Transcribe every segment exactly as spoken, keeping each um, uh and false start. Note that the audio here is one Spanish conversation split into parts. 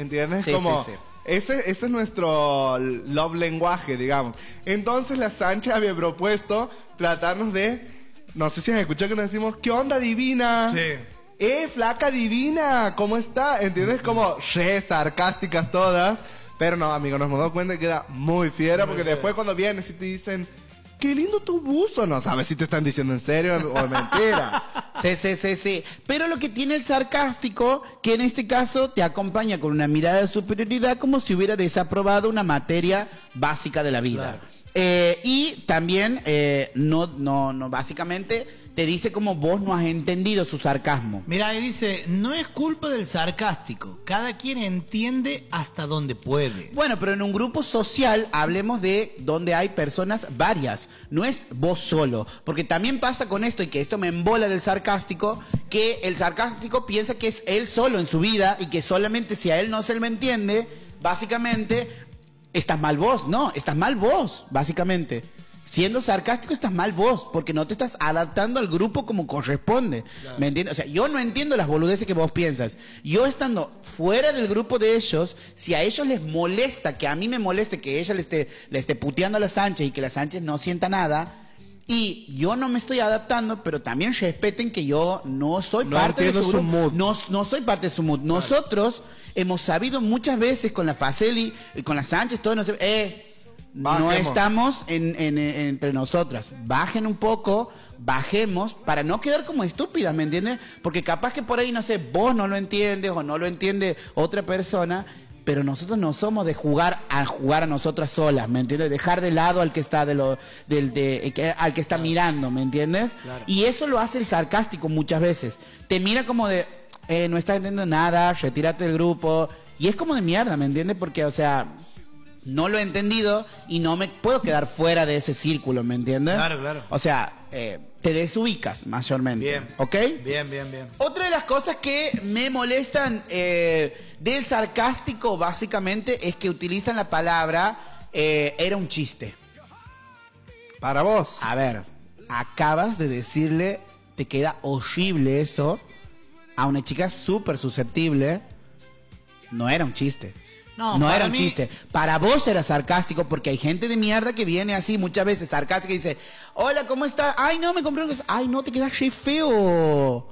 ¿entiendes? Sí, como... sí, sí. Ese, ese es nuestro love lenguaje, digamos. Entonces la Sánchez había propuesto tratarnos de... No sé si has escuchado que nos decimos, ¿qué onda, divina? Sí. ¡Eh, flaca divina! ¿Cómo está? ¿Entiendes? Como re sarcásticas todas. Pero no, amigo, nos hemos dado cuenta que queda muy fiera. Porque después cuando vienes y te dicen... ¡Qué lindo tu buzo! No sabes si te están diciendo en serio o mentira. Sí, sí, sí, sí. Pero lo que tiene el sarcástico, que en este caso te acompaña con una mirada de superioridad como si hubiera desaprobado una materia básica de la vida. Claro. Eh, y también, eh, no, no, no, básicamente te dice como vos no has entendido su sarcasmo. Mira, ahí dice, no es culpa del sarcástico. Cada quien entiende hasta donde puede. Bueno, pero en un grupo social hablemos de donde hay personas varias, no es vos solo, porque también pasa con esto, y que esto me embola del sarcástico, que el sarcástico piensa que es él solo en su vida y que solamente si a él no se le entiende, básicamente estás mal vos, no, estás mal vos, básicamente. Siendo sarcástico estás mal vos, porque no te estás adaptando al grupo como corresponde. Claro. ¿Me entiendes? O sea, yo no entiendo las boludeces que vos piensas. Yo estando fuera del grupo de ellos, si a ellos les molesta, que a mí me moleste que ella le esté, le esté puteando a la Sánchez y que la Sánchez no sienta nada, y yo no me estoy adaptando, pero también respeten que yo no soy No parte de su, su grupo. mood. No, no soy parte de su mood. Claro. Nosotros hemos sabido muchas veces con la Faceli y con la Sánchez, todos nos... Eh, Bajemos. No estamos en, en, en, entre nosotras. Bajen un poco, bajemos, para no quedar como estúpidas, ¿me entiendes? Porque capaz que por ahí, no sé, vos no lo entiendes o no lo entiende otra persona, pero nosotros no somos de jugar a jugar a nosotras solas, ¿me entiendes? Dejar de lado al que está de lo, del, de, al que está claro. mirando, ¿me entiendes? Claro. Y eso lo hace el sarcástico muchas veces. Te mira como de, eh, no estás entendiendo nada, retírate del grupo. Y es como de mierda, ¿me entiendes? Porque, o sea... no lo he entendido y no me puedo quedar fuera de ese círculo, ¿me entiendes? Claro, claro. O sea, eh, te desubicas mayormente. Bien. ¿Ok? Bien, bien, bien. Otra de las cosas que me molestan eh, del sarcástico, básicamente, es que utilizan la palabra eh, era un chiste. Para vos. A ver, acabas de decirle, te queda horrible eso, a una chica súper susceptible. No era un chiste. No, no era un mí... chiste. Para vos era sarcástico, porque hay gente de mierda que viene así muchas veces sarcástica y dice, hola, ¿cómo estás? Ay, no, me compré un... Ay, no, te quedas re feo.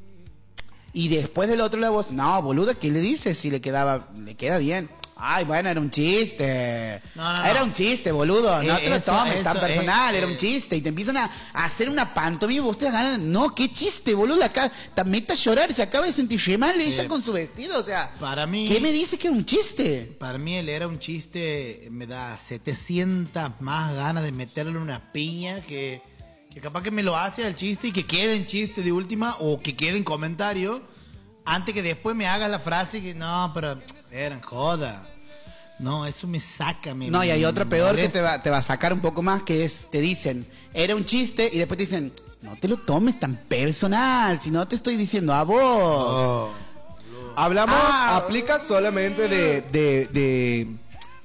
Y después del otro lado vos, no, boluda, ¿qué le dices si le quedaba, le queda bien? Ay, bueno, era un chiste. No, no, era no. un chiste, boludo. No eh, te lo tomes tan personal, eh, era un chiste. Y te empiezan a, a hacer una pantomima. Ustedes ganan. No, qué chiste, boludo. Acá también está a llorar. Se acaba de sentir re mal ella eh, con su vestido. O sea, para mí, ¿qué me dice que era un chiste? Para mí, él era un chiste. Me da setecientas más ganas de meterle una piña que, que capaz que me lo hace al chiste y que quede en chiste de última o que quede en comentario. Antes que después me hagas la frase que no, pero eran joda. No, eso me saca. Me, no, y hay otra peor molesta. que te va, te va a sacar un poco más, que es, te dicen, era un chiste, y después te dicen, no te lo tomes tan personal, si no te estoy diciendo a vos. Oh. Hablamos, ah, aplica solamente de, de, de,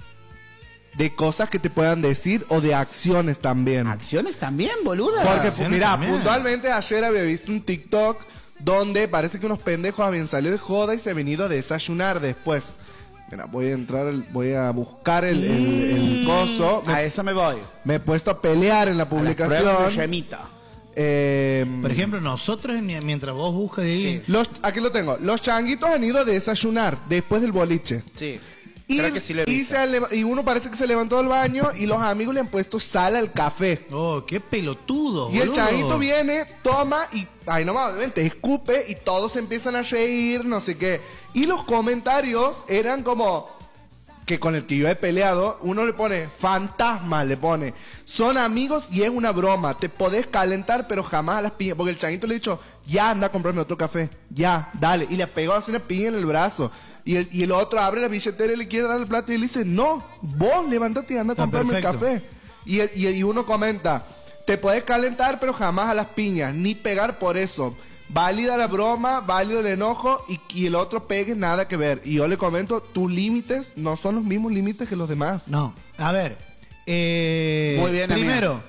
de cosas que te puedan decir o de acciones también. Acciones también, boluda. Porque, mira, también. puntualmente ayer había visto un TikTok donde parece que unos pendejos habían salido de joda y se han venido a desayunar después. Mira, voy a entrar, voy a buscar el, el, el coso. Me, a eso me voy. Me he puesto a pelear en la publicación. Eh, Por ejemplo, nosotros, mientras vos buscas ahí... Sí. Los, aquí lo tengo. Los changuitos han ido a desayunar después del boliche. Sí. Y, Creo que sí lo he visto. Y, se, y uno parece que se levantó del baño y los amigos le han puesto sal al café. Oh, qué pelotudo, Y boludo. El changuito viene, toma y... Ay, no mames, te escupe y todos empiezan a reír, no sé qué. Y los comentarios eran como... Que con el que yo he peleado, uno le pone fantasma, le pone. Son amigos y es una broma. Te podés calentar, pero jamás a las piñas. Porque el changuito le ha dicho, ya anda a comprarme otro café. Ya, dale. Y le pegó así una piña en el brazo. Y el, y el otro abre la billetera y le quiere dar el plato y le dice, no, vos levántate y anda a comprarme el café. Y, el, y, y uno comenta, te podés calentar, pero jamás a las piñas. Ni pegar por eso. Válida la broma, válido el enojo y, y el otro pegue nada que ver. Y yo le comento, tus límites no son los mismos límites que los demás. No, a ver. Eh, Muy bien, primero,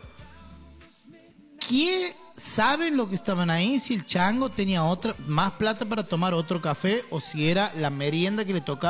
¿quién saben lo que estaban ahí? Si el chango tenía otra más plata para tomar otro café o si era la merienda que le tocaba.